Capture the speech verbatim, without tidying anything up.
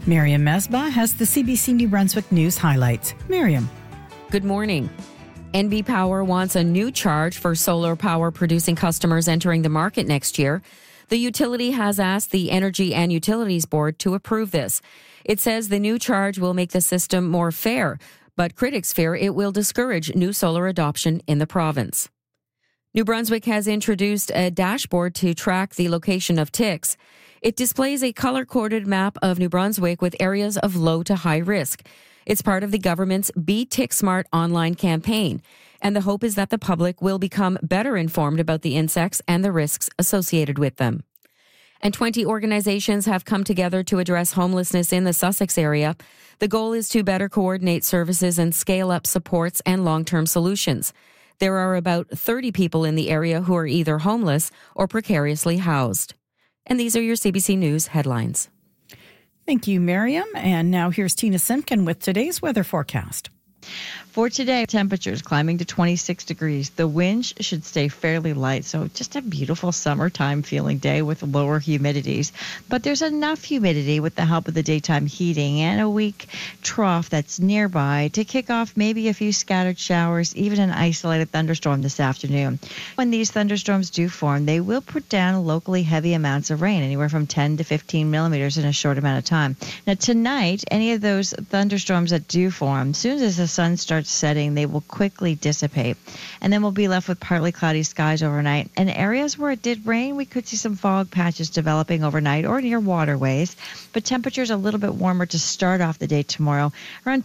Miriam Mesbah has the C B C New Brunswick News highlights. Miriam. Good morning. N B Power wants a new charge for solar power producing customers entering the market next year. The utility has asked the Energy and Utilities Board to approve this. It says the new charge will make the system more fair, but critics fear it will discourage new solar adoption in the province. New Brunswick has introduced a dashboard to track the location of ticks. It displays a color-coded map of New Brunswick with areas of low to high risk. It's part of the government's Be Tick Smart online campaign, and the hope is that the public will become better informed about the insects and the risks associated with them. And twenty organizations have come together to address homelessness in the Sussex area. The goal is to better coordinate services and scale up supports and long-term solutions. There are about thirty people in the area who are either homeless or precariously housed. And these are your C B C News headlines. Thank you, Miriam. And now here's Tina Simpkin with today's weather forecast. For today, temperatures climbing to twenty-six degrees. The wind should stay fairly light, so just a beautiful summertime feeling day with lower humidities. But there's enough humidity with the help of the daytime heating and a weak trough that's nearby to kick off maybe a few scattered showers, even an isolated thunderstorm this afternoon. When these thunderstorms do form, they will put down locally heavy amounts of rain, anywhere from ten to fifteen millimeters in a short amount of time. Now tonight, any of those thunderstorms that do form, as soon as the sun starts setting, they will quickly dissipate. And then we'll be left with partly cloudy skies overnight. And areas where it did rain, we could see some fog patches developing overnight or near waterways. But temperatures a little bit warmer to start off the day tomorrow, around